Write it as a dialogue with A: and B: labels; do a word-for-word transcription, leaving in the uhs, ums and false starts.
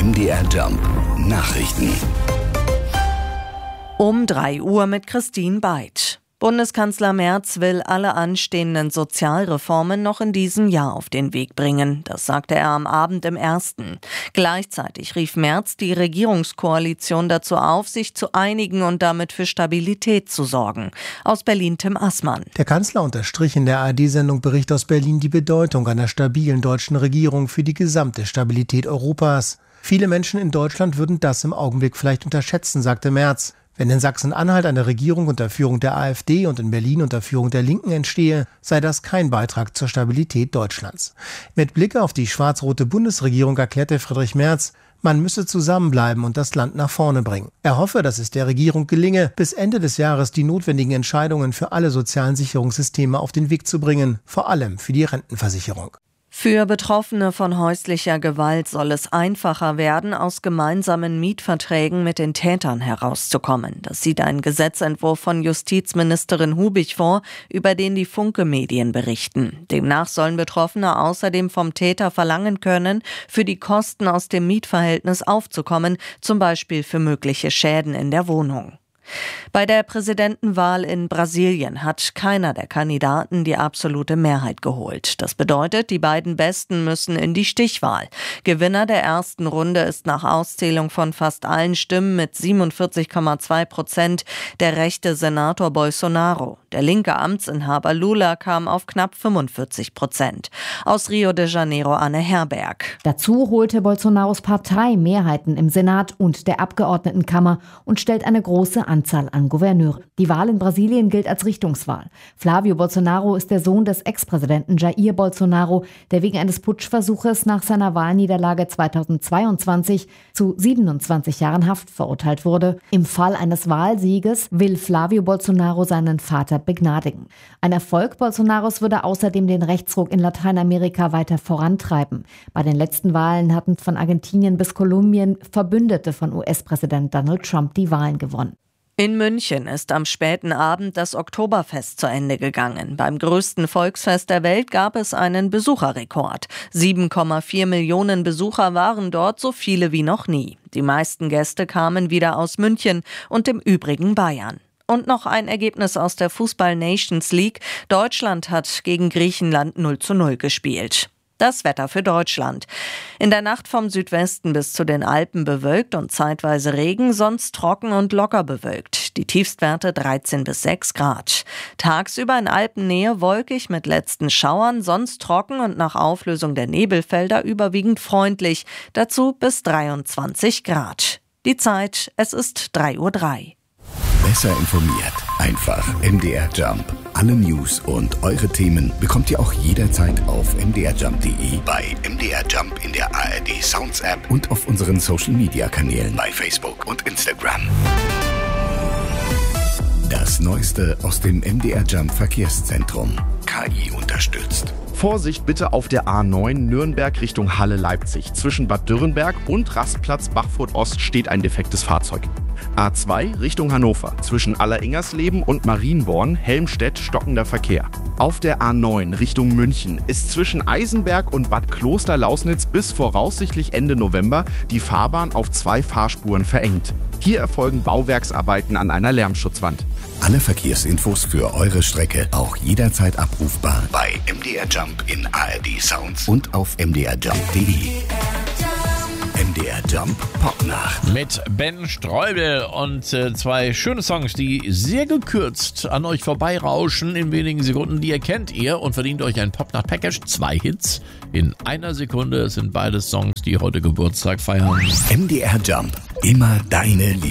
A: M D R Jump Nachrichten.
B: Um drei Uhr mit Christine Beid. Bundeskanzler Merz will alle anstehenden Sozialreformen noch in diesem Jahr auf den Weg bringen. Das sagte er am Abend im Ersten. Gleichzeitig rief Merz die Regierungskoalition dazu auf, sich zu einigen und damit für Stabilität zu sorgen. Aus Berlin Tim Assmann.
C: Der Kanzler unterstrich in der A R D-Sendung Bericht aus Berlin die Bedeutung einer stabilen deutschen Regierung für die gesamte Stabilität Europas. Viele Menschen in Deutschland würden das im Augenblick vielleicht unterschätzen, sagte Merz. Wenn in Sachsen-Anhalt eine Regierung unter Führung der AfD und in Berlin unter Führung der Linken entstehe, sei das kein Beitrag zur Stabilität Deutschlands. Mit Blick auf die schwarz-rote Bundesregierung erklärte Friedrich Merz, man müsse zusammenbleiben und das Land nach vorne bringen. Er hoffe, dass es der Regierung gelinge, bis Ende des Jahres die notwendigen Entscheidungen für alle sozialen Sicherungssysteme auf den Weg zu bringen, vor allem für die Rentenversicherung.
B: Für Betroffene von häuslicher Gewalt soll es einfacher werden, aus gemeinsamen Mietverträgen mit den Tätern herauszukommen. Das sieht ein Gesetzentwurf von Justizministerin Hubig vor, über den die Funke-Medien berichten. Demnach sollen Betroffene außerdem vom Täter verlangen können, für die Kosten aus dem Mietverhältnis aufzukommen, zum Beispiel für mögliche Schäden in der Wohnung. Bei der Präsidentenwahl in Brasilien hat keiner der Kandidaten die absolute Mehrheit geholt. Das bedeutet, die beiden Besten müssen in die Stichwahl. Gewinner der ersten Runde ist nach Auszählung von fast allen Stimmen mit siebenundvierzig Komma zwei Prozent der rechte Senator Bolsonaro. Der linke Amtsinhaber Lula kam auf knapp fünfundvierzig Prozent. Aus Rio de Janeiro Anne Herberg.
D: Dazu holte Bolsonaros Partei Mehrheiten im Senat und der Abgeordnetenkammer und stellt eine große Anzahl an Gouverneure. Die Wahl in Brasilien gilt als Richtungswahl. Flavio Bolsonaro ist der Sohn des Ex-Präsidenten Jair Bolsonaro, der wegen eines Putschversuches nach seiner Wahlniederlage zweitausendzweiundzwanzig zu siebenundzwanzig Jahren Haft verurteilt wurde. Im Fall eines Wahlsieges will Flavio Bolsonaro seinen Vater begnadigen. Ein Erfolg Bolsonaros würde außerdem den Rechtsruck in Lateinamerika weiter vorantreiben. Bei den letzten Wahlen hatten von Argentinien bis Kolumbien Verbündete von U S-Präsident Donald Trump die Wahlen gewonnen.
B: In München ist am späten Abend das Oktoberfest zu Ende gegangen. Beim größten Volksfest der Welt gab es einen Besucherrekord. sieben Komma vier Millionen Besucher waren dort, so viele wie noch nie. Die meisten Gäste kamen wieder aus München und dem übrigen Bayern. Und noch ein Ergebnis aus der Fußball-Nations League. Deutschland hat gegen Griechenland null zu null gespielt. Das Wetter für Deutschland. In der Nacht vom Südwesten bis zu den Alpen bewölkt und zeitweise Regen, sonst trocken und locker bewölkt. Die Tiefstwerte dreizehn bis sechs Grad. Tagsüber in Alpennähe wolkig mit letzten Schauern, sonst trocken und nach Auflösung der Nebelfelder überwiegend freundlich. Dazu bis dreiundzwanzig Grad. Die Zeit, es ist drei Uhr drei.
A: Besser informiert. Einfach M D R Jump. Alle News und eure Themen bekommt ihr auch jederzeit auf m d r jump punkt d e, bei M D R Jump in der A R D Sounds App und auf unseren Social Media Kanälen bei Facebook und Instagram. Das Neueste aus dem M D R Jump Verkehrszentrum. K I unterstützt.
E: Vorsicht bitte auf der A neun Nürnberg Richtung Halle-Leipzig. Zwischen Bad Dürrenberg und Rastplatz Bachfurt Ost steht ein defektes Fahrzeug. A zwei Richtung Hannover. Zwischen Alleringersleben und Marienborn, Helmstedt, stockender Verkehr. Auf der A neun Richtung München ist zwischen Eisenberg und Bad Kloster-Lausnitz bis voraussichtlich Ende November die Fahrbahn auf zwei Fahrspuren verengt. Hier erfolgen Bauwerksarbeiten an einer Lärmschutzwand.
A: Alle Verkehrsinfos für eure Strecke auch jederzeit abrufbar bei M D R Jump in A R D Sounds und auf m d r jump punkt d e. M D R Jump Popnacht.
F: Mit Ben Streubel und äh, zwei schöne Songs, die sehr gekürzt an euch vorbeirauschen in wenigen Sekunden. Die erkennt ihr und verdient euch ein Popnacht-Package. Zwei Hits in einer Sekunde. Es sind beides Songs, die heute Geburtstag feiern.
A: M D R Jump. Immer deine Liebe.